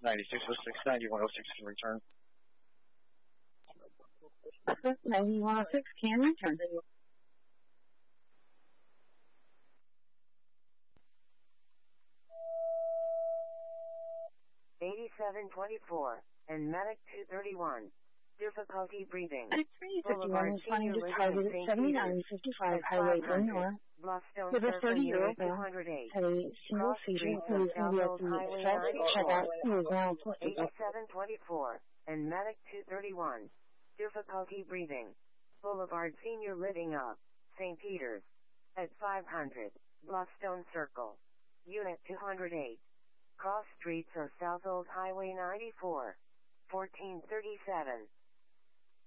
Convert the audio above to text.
9606, 9106 can return. 9106 can return. 8724 and Medic 231. Difficulty breathing. 6351 responding to target at 7955 Highway Illinois. With a 30-year-old male, had a single seizure, who is going to be at the stretch checkout, who is now collected. 8724 and Medic 231. Difficulty breathing. Boulevard Senior Living Up, St. Peters. At 500, Bluffstone Circle. Unit 208. Cross streets are South Old Highway 94. 1437.